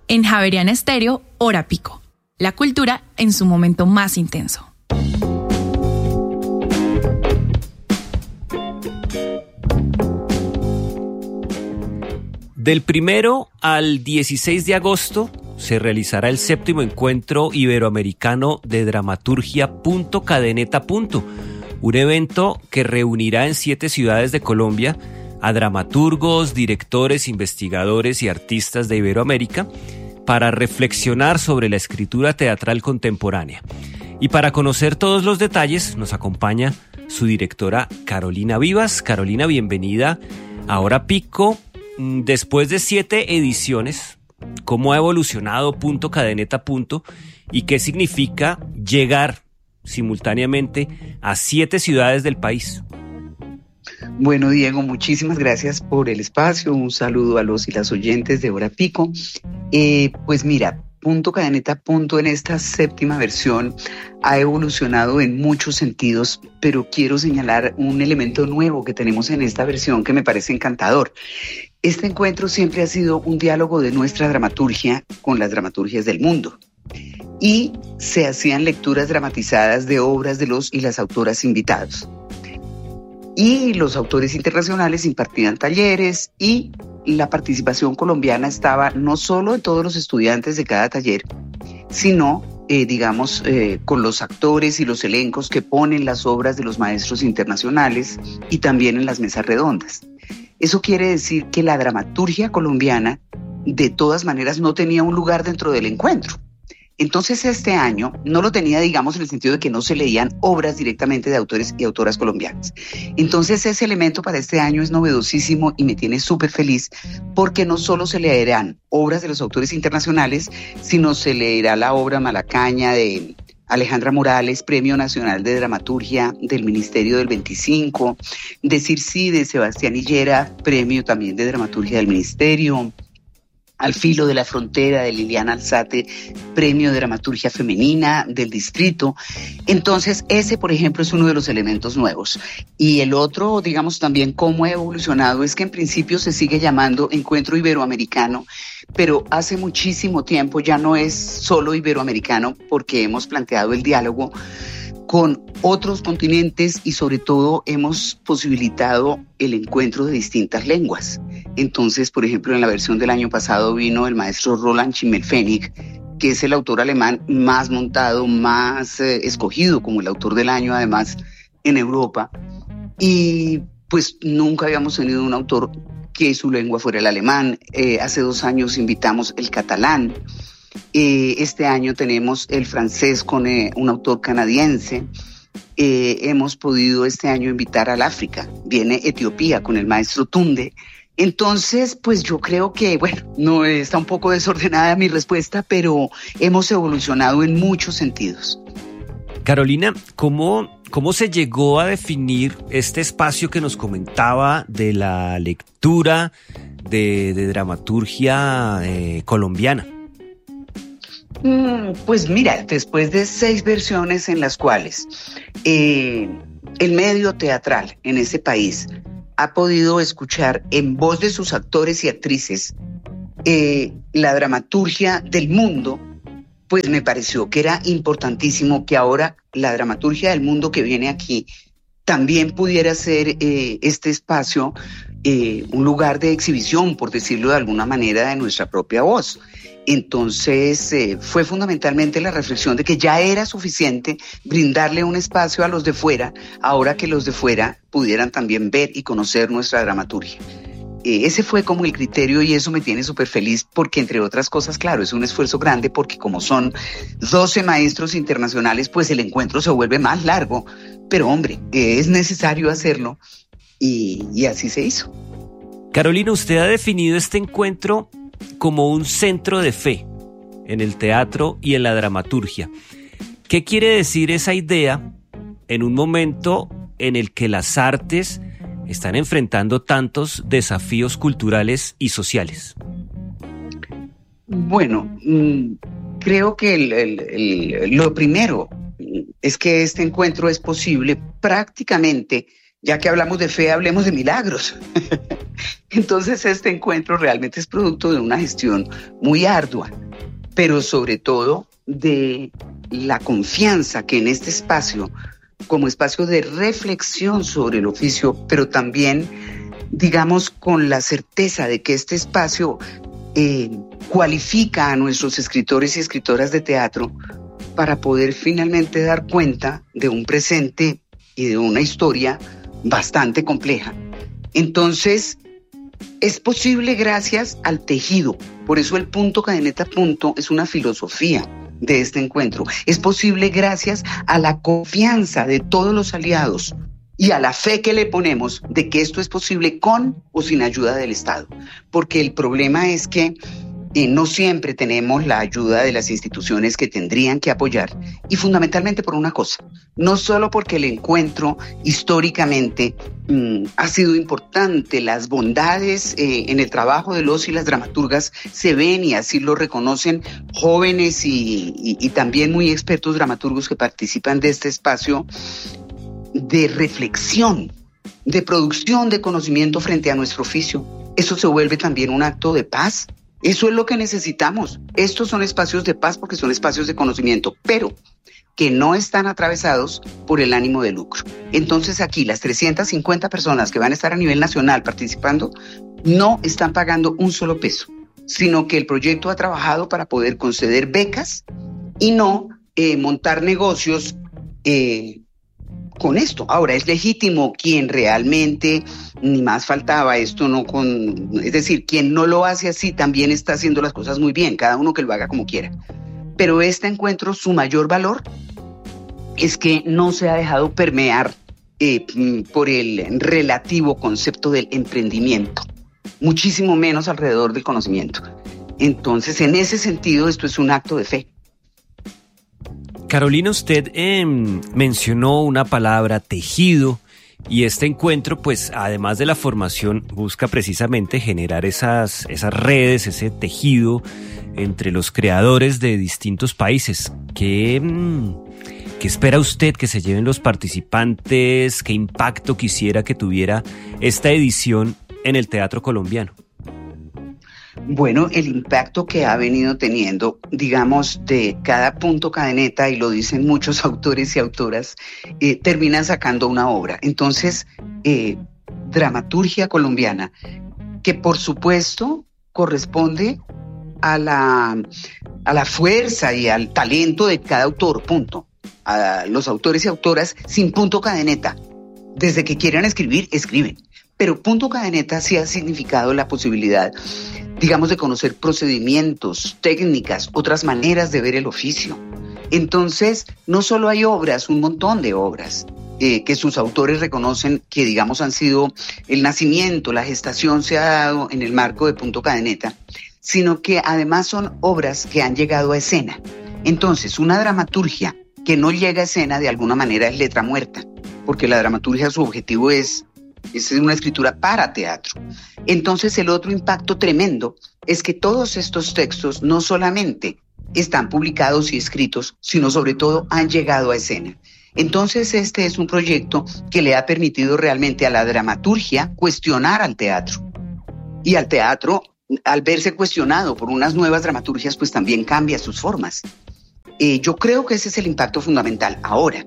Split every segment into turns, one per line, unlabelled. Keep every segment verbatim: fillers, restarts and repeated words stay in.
En Javeriana Estéreo, Hora Pico. La cultura en su momento más intenso.
Del primero al dieciséis de agosto se realizará el séptimo encuentro iberoamericano de dramaturgia punto cadeneta. Un evento que reunirá en siete ciudades de Colombia a dramaturgos, directores, investigadores y artistas de Iberoamérica para reflexionar sobre la escritura teatral contemporánea. Y para conocer todos los detalles nos acompaña su directora Carolina Vivas. Carolina, bienvenida a Hora Pico. Después de siete ediciones, ¿cómo ha evolucionado Punto Cadeneta Punto y qué significa llegar simultáneamente a siete ciudades del país?
Bueno, Diego, muchísimas gracias por el espacio. Un saludo a los y las oyentes de Hora Pico. Eh, pues mira, Punto Cadeneta Punto en esta séptima versión ha evolucionado en muchos sentidos, pero quiero señalar un elemento nuevo que tenemos en esta versión que me parece encantador. Este encuentro siempre ha sido un diálogo de nuestra dramaturgia con las dramaturgias del mundo. Y se hacían lecturas dramatizadas de obras de los y las autoras invitados. Y los autores internacionales impartían talleres y la participación colombiana estaba no solo en todos los estudiantes de cada taller, sino, eh, digamos, eh, con los actores y los elencos que ponen las obras de los maestros internacionales y también en las mesas redondas. Eso quiere decir que la dramaturgia colombiana, de todas maneras, no tenía un lugar dentro del encuentro. Entonces este año no lo tenía, digamos, en el sentido de que no se leían obras directamente de autores y autoras colombianas. Entonces ese elemento para este año es novedosísimo y me tiene súper feliz porque no solo se leerán obras de los autores internacionales, sino se leerá la obra Malacaña de Alejandra Morales, Premio Nacional de Dramaturgia del Ministerio del veinticinco, de Circe de Sebastián Higuera, Premio también de Dramaturgia del Ministerio, Al filo de la frontera de Liliana Alzate, Premio de Dramaturgia Femenina del Distrito. Entonces, ese, por ejemplo, es uno de los elementos nuevos. Y el otro, digamos también cómo ha evolucionado, es que en principio se sigue llamando Encuentro Iberoamericano, pero hace muchísimo tiempo ya no es solo iberoamericano porque hemos planteado el diálogo con otros continentes y sobre todo hemos posibilitado el encuentro de distintas lenguas. Entonces, por ejemplo, en la versión del año pasado vino el maestro Roland Schimmelpfennig, que es el autor alemán más montado, más eh, escogido como el autor del año, además, en Europa. Y pues nunca habíamos tenido un autor que su lengua fuera el alemán. Eh, hace dos años invitamos el catalán. Eh, este año tenemos el francés con eh, un autor canadiense. Eh, hemos podido este año invitar al África. Viene Etiopía con el maestro Tunde. Entonces, pues yo creo que, bueno, no está un poco desordenada mi respuesta, pero hemos evolucionado en muchos sentidos.
Carolina, ¿cómo, cómo se llegó a definir este espacio que nos comentaba de la lectura de, de dramaturgia eh, colombiana?
Mm, pues mira, después de seis versiones en las cuales eh, el medio teatral en ese país ha podido escuchar en voz de sus actores y actrices eh, la dramaturgia del mundo, pues me pareció que era importantísimo que ahora la dramaturgia del mundo que viene aquí también pudiera ser eh, este espacio eh, un lugar de exhibición, por decirlo de alguna manera, de nuestra propia voz. Entonces eh, fue fundamentalmente la reflexión de que ya era suficiente brindarle un espacio a los de fuera, ahora que los de fuera pudieran también ver y conocer nuestra dramaturgia. Eh, ese fue como el criterio y eso me tiene súper feliz porque, entre otras cosas, claro, es un esfuerzo grande porque como son doce maestros internacionales, pues el encuentro se vuelve más largo. Pero hombre, eh, es necesario hacerlo y, y así se hizo.
Carolina, usted ha definido este encuentro como un centro de fe en el teatro y en la dramaturgia. ¿Qué quiere decir esa idea en un momento en el que las artes están enfrentando tantos desafíos culturales y sociales?
Bueno, creo que el, el, el, lo primero es que este encuentro es posible prácticamente Ya que hablamos de fe, hablemos de milagros. Entonces este encuentro realmente es producto de una gestión muy ardua, pero sobre todo de la confianza que en este espacio, como espacio de reflexión sobre el oficio, pero también, digamos, con la certeza de que este espacio eh, cualifica a nuestros escritores y escritoras de teatro para poder finalmente dar cuenta de un presente y de una historia bastante compleja. Entonces, es posible gracias al tejido. Por eso el punto cadeneta punto es una filosofía de este encuentro. Es posible gracias a la confianza de todos los aliados y a la fe que le ponemos de que esto es posible con o sin ayuda del Estado. Porque el problema es que Eh, no siempre tenemos la ayuda de las instituciones que tendrían que apoyar, y fundamentalmente por una cosa, no solo porque el encuentro históricamente mmm, ha sido importante, las bondades eh, en el trabajo de los y las dramaturgas se ven y así lo reconocen jóvenes y, y, y también muy expertos dramaturgos que participan de este espacio de reflexión, de producción de conocimiento frente a nuestro oficio. Eso se vuelve también un acto de paz. Eso es lo que necesitamos. Estos son espacios de paz porque son espacios de conocimiento, pero que no están atravesados por el ánimo de lucro. Entonces aquí las trescientas cincuenta personas que van a estar a nivel nacional participando no están pagando un solo peso, sino que el proyecto ha trabajado para poder conceder becas y no eh, montar negocios eh, con esto. Ahora, es legítimo quien realmente, ni más faltaba esto, no con, es decir, quien no lo hace así también está haciendo las cosas muy bien, cada uno que lo haga como quiera. Pero este encuentro, su mayor valor es que no se ha dejado permear eh, por el relativo concepto del emprendimiento, muchísimo menos alrededor del conocimiento. Entonces, en ese sentido, esto es un acto de fe.
Carolina, usted eh, mencionó una palabra, tejido, y este encuentro, pues, además de la formación, busca precisamente generar esas, esas redes, ese tejido entre los creadores de distintos países. ¿Qué, qué espera usted que se lleven los participantes? ¿Qué impacto quisiera que tuviera esta edición en el teatro colombiano?
Bueno, el impacto que ha venido teniendo, digamos, de cada punto cadeneta, y lo dicen muchos autores y autoras, eh, terminan sacando una obra. Entonces, eh, dramaturgia colombiana, que por supuesto corresponde a la, a la fuerza y al talento de cada autor, punto. A los autores y autoras sin punto cadeneta. Desde que quieran escribir, escriben. Pero punto cadeneta sí ha significado la posibilidad, digamos, de conocer procedimientos, técnicas, otras maneras de ver el oficio. Entonces, no solo hay obras, un montón de obras, eh, que sus autores reconocen que, digamos, han sido el nacimiento, la gestación se ha dado en el marco de punto cadeneta, sino que además son obras que han llegado a escena. Entonces, una dramaturgia que no llega a escena de alguna manera es letra muerta, porque la dramaturgia, su objetivo es es una escritura para teatro. Entonces, el otro impacto tremendo es que todos estos textos no solamente están publicados y escritos, sino sobre todo han llegado a escena. Entonces, este es un proyecto que le ha permitido realmente a la dramaturgia cuestionar al teatro. Y al teatro, al verse cuestionado por unas nuevas dramaturgias, pues también cambia sus formas. Eh, yo creo que ese es el impacto fundamental. Ahora,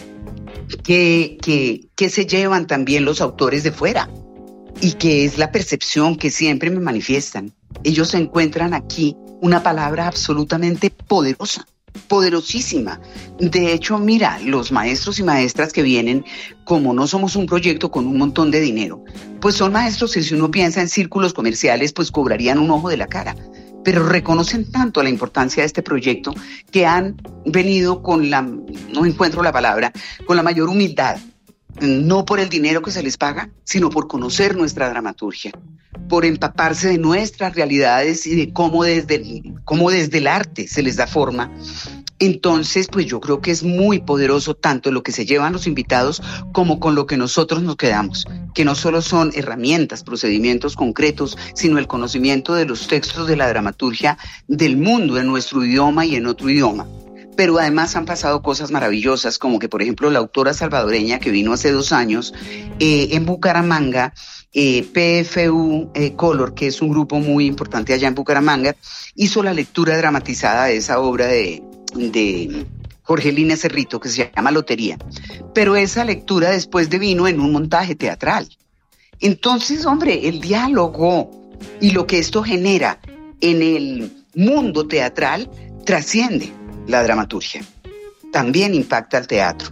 Que, que, que se llevan también los autores de fuera y que es la percepción que siempre me manifiestan. Ellos encuentran aquí una palabra absolutamente poderosa, poderosísima. De hecho, mira, los maestros y maestras que vienen, como no somos un proyecto con un montón de dinero, pues son maestros que si uno piensa en círculos comerciales, pues cobrarían un ojo de la cara. Pero reconocen tanto la importancia de este proyecto que han venido con la, no encuentro la palabra, con la mayor humildad, no por el dinero que se les paga, sino por conocer nuestra dramaturgia, por empaparse de nuestras realidades y de cómo desde, cómo desde el arte se les da forma. Entonces, pues yo creo que es muy poderoso tanto lo que se llevan los invitados como con lo que nosotros nos quedamos, que no solo son herramientas, procedimientos concretos, sino el conocimiento de los textos de la dramaturgia del mundo, en nuestro idioma y en otro idioma. pero además han pasado cosas maravillosas, como que por ejemplo la autora salvadoreña que vino hace dos años eh, en Bucaramanga, eh, P F U eh, Color, que es un grupo muy importante allá en Bucaramanga, hizo la lectura dramatizada de esa obra de, de Jorgelina Cerrito que se llama Lotería, pero esa lectura después devino en un montaje teatral. Entonces, hombre, el diálogo y lo que esto genera en el mundo teatral trasciende la dramaturgia. También impacta al teatro.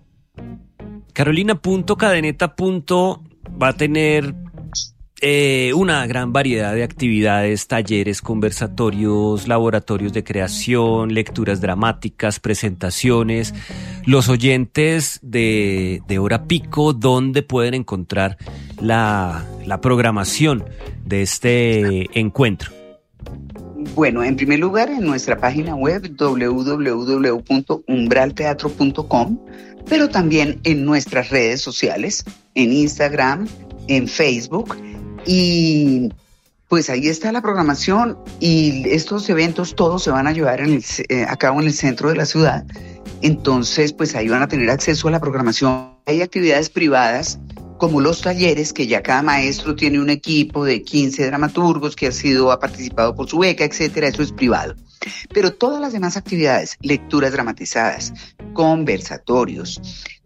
Carolina, Punto Cadeneta Punto va a tener eh, una gran variedad de actividades, talleres, conversatorios, laboratorios de creación, lecturas dramáticas, presentaciones. Los oyentes de, de Hora Pico, ¿dónde pueden encontrar la, la programación de este encuentro?
Bueno, en primer lugar, en nuestra página web doble u doble u doble u punto umbral teatro punto com, pero también en nuestras redes sociales, en Instagram, en Facebook, y pues ahí está la programación y estos eventos todos se van a llevar en el, eh, a cabo en el centro de la ciudad. Entonces, pues ahí van a tener acceso a la programación. Hay actividades privadas como los talleres, que ya cada maestro tiene un equipo de quince dramaturgos que ha sido, ha participado por su beca, etcétera. Eso es privado. Pero todas las demás actividades, lecturas dramatizadas, conversatorios,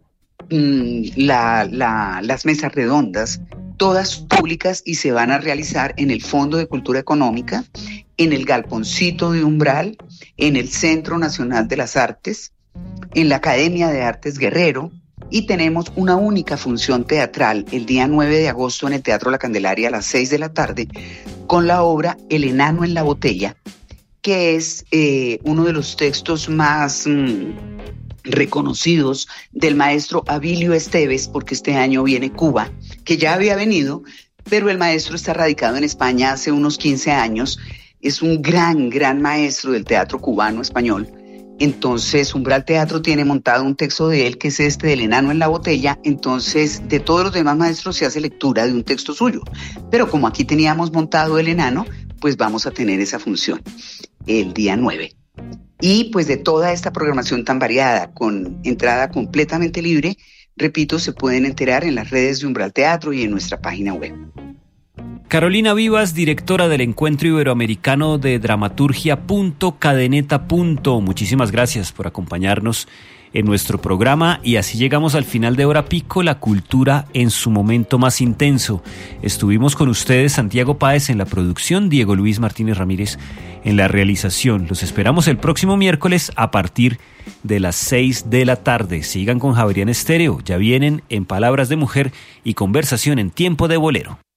mmm, la, la, las mesas redondas, todas públicas y se van a realizar en el Fondo de Cultura Económica, en el Galponcito de Umbral, en el Centro Nacional de las Artes, en la Academia de Artes Guerrero, y tenemos una única función teatral el día nueve de agosto en el Teatro La Candelaria a las seis de la tarde con la obra El enano en la botella, que es eh, uno de los textos más mmm, reconocidos del maestro Abilio Esteves, porque este año viene Cuba, que ya había venido, pero el maestro está radicado en España hace unos quince años, es un gran, gran maestro del teatro cubano español. Entonces, Umbral Teatro tiene montado un texto de él, que es este del enano en la botella. Entonces, de todos los demás maestros se hace lectura de un texto suyo. Pero como aquí teníamos montado el enano, pues vamos a tener esa función el día nueve. Y pues de toda esta programación tan variada, con entrada completamente libre, repito, se pueden enterar en las redes de Umbral Teatro y en nuestra página web.
Carolina Vivas, directora del Encuentro Iberoamericano de Dramaturgia Punto Cadeneta Punto. Muchísimas gracias por acompañarnos en nuestro programa y así llegamos al final de Hora Pico, la cultura en su momento más intenso. Estuvimos con ustedes Santiago Páez en la producción, Diego Luis Martínez Ramírez en la realización. Los esperamos el próximo miércoles a partir de las seis de la tarde. Sigan con Javerian Estéreo, ya vienen En Palabras de Mujer y Conversación en Tiempo de Bolero.